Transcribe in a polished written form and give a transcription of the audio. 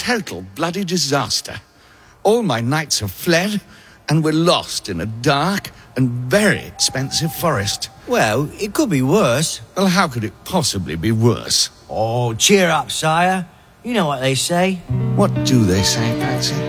total bloody disaster. All my knights have fled, and we're lost in a dark and very expensive forest. Well, it could be worse. Well, how could it possibly be worse? Oh, cheer up, sire. You know what they say. What do they say, Patsy?